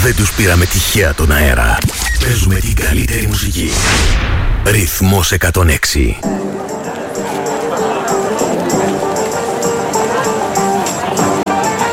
Δεν τους πήραμε τυχαία τον αέρα. Παίζουμε την καλύτερη μουσική. Ρυθμός 106.